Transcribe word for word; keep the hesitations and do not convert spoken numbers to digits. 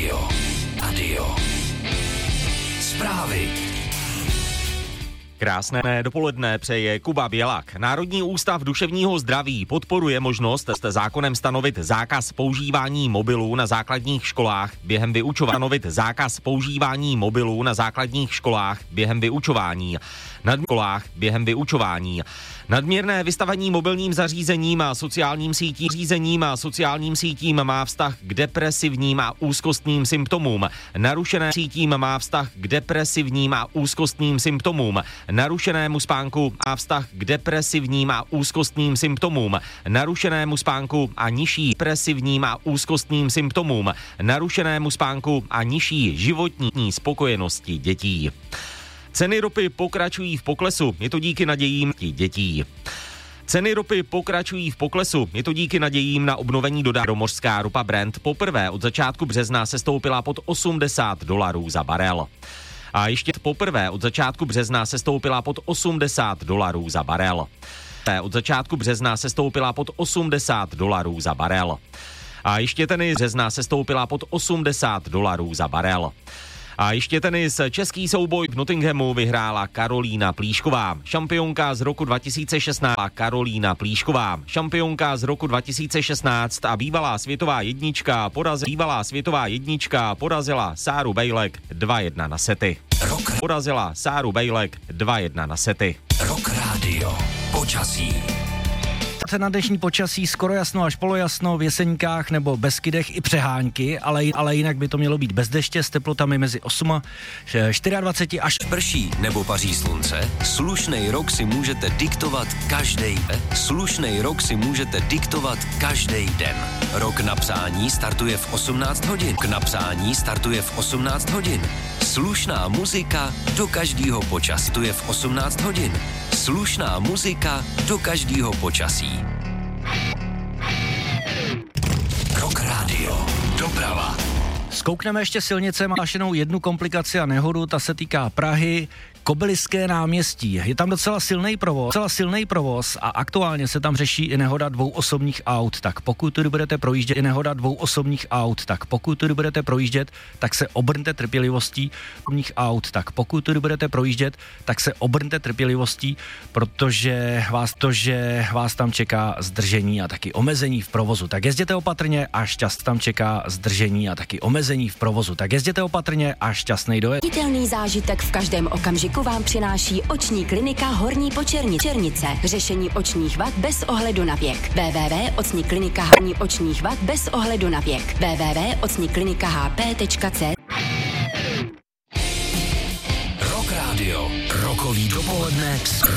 Radio. Radio. Zprávy. Krásné dopoledne přeje Kuba Bělak. Národní ústav duševního zdraví podporuje možnost zákonem stanovit zákaz používání mobilů na základních školách během vyučování. Stanovit zákaz používání mobilů na základních školách během vyučování. Na školách během vyučování. Nadměrné vystavení mobilním zařízením a sociálním sítím řízením a sociálním sítím má vztah k depresivním a úzkostným symptomům. Narušené sítím má vztah k depresivním a úzkostným symptomům. Narušenému spánku a vztah k depresivním a úzkostným symptomům. Narušenému spánku a nižší depresivním a úzkostným symptomům. Narušenému spánku a nižší životní spokojenosti dětí. Ceny ropy pokračují v poklesu, je to díky nadějím dětí. Ceny ropy pokračují v poklesu, je to díky nadějím na obnovení dodávek. Mořská ropa Brent poprvé od začátku března sestoupila pod osmdesát dolarů za barel. A ještě poprvé od začátku března sestoupila pod osmdesát dolarů za barel. Od začátku března sestoupila pod osmdesát dolarů za barel. A ještě tenis března sestoupila pod osmdesát dolarů za barel. A ještě tenis, český souboj v Nottinghamu vyhrála Karolína Plíšková. Šampionka z roku dva tisíce šestnáct Karolína Plíšková. Šampionka z roku dva tisíce šestnáct a bývalá světová jednička porazila, bývalá světová jednička porazila Sáru Bejlek dva jedna na sety. Rock. Porazila Sáru Bejlek dva jedna na sety. Rock Radio. Počasí. Na dnešní počasí skoro jasno až polojasno, v Jeseníkách nebo Beskydech i přehánky, ale, ale jinak by to mělo být bez deště s teplotami mezi osm a dvacet čtyři až... Prší nebo paří slunce, slušnej rok si můžete diktovat každý den. Slušnej rok si můžete diktovat každý den. Rok na psání startuje v osmnáct hodin. K napsání startuje v osmnáct hodin. Slušná muzika do každého počasí. Startuje v osmnáct hodin. Slušná muzika do každého počasí. Rock Radio. Doprava. Zkoukneme ještě silnice, má hlášenou jednu komplikaci a nehodu, ta se týká Prahy, Kobyliské náměstí. Je tam docela silný provoz, docela silný provoz a aktuálně se tam řeší i nehoda dvou osobních aut. Tak pokud tudy budete projíždět, i nehoda dvou osobních aut. Tak pokud tudy budete projíždět, tak se obrňte trpělivostí osobních aut. Tak pokud tudy budete projíždět, tak se obrňte trpělivostí, protože vás to, že vás tam čeká zdržení a taky omezení v provozu. Tak jezděte opatrně a šťast tam čeká zdržení a taky omezení v provozu. Tak jezděte opatrně a šťastný dojezd. Viditelný zážitek v každém okamžiku vám přináší oční klinika Horní Počernice. Řešení očních vad bez ohledu na věk. w w w tečka ocni klinika Horní očních vad bez ohledu na věk. w w w tečka ocni klinika h p tečka c Rock Radio. Rokový dopoledne s